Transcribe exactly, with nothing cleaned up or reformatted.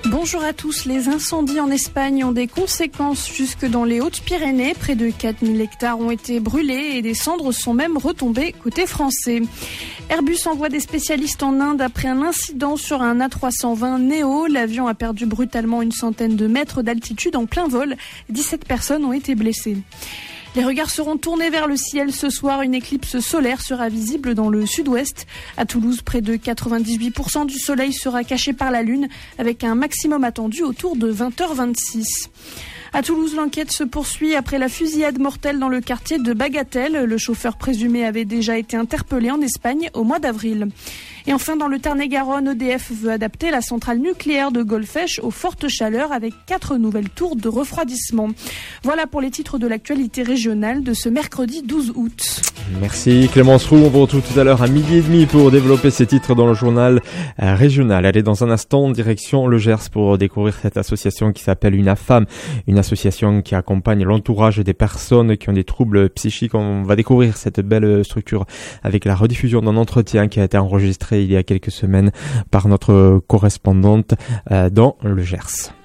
Bonjour à tous. Les incendies en Espagne ont des conséquences jusque dans les Hautes-Pyrénées. Près de quatre mille hectares ont été brûlés et des cendres sont même retombées côté français. Airbus envoie des spécialistes en Inde après un incident sur un A trois cent vingt Neo. L'avion a perdu brutalement une centaine de mètres d'altitude en plein vol. dix-sept personnes ont été blessées. Les regards seront tournés vers le ciel ce soir. Une éclipse solaire sera visible dans le sud-ouest. À Toulouse, près de quatre-vingt-dix-huit pour cent du soleil sera caché par la lune, avec un maximum attendu autour de vingt heures vingt-six. À Toulouse, l'enquête se poursuit après la fusillade mortelle dans le quartier de Bagatelle. Le chauffeur présumé avait déjà été interpellé en Espagne au mois d'avril. Et enfin, dans le Tarn-et-Garonne, E D F veut adapter la centrale nucléaire de Golfech aux fortes chaleurs avec quatre nouvelles tours de refroidissement. Voilà pour les titres de l'actualité régionale de ce mercredi douze août. Merci Clémence Roux, on vous retrouve tout à l'heure à midi et demi pour développer ces titres dans le journal régional. Allez, dans un instant, direction le Gers pour découvrir cette association qui s'appelle UNAFAM, une association qui accompagne l'entourage des personnes qui ont des troubles psychiques. On va découvrir cette belle structure avec la rediffusion d'un entretien qui a été enregistré il y a quelques semaines par notre correspondante dans le Gers.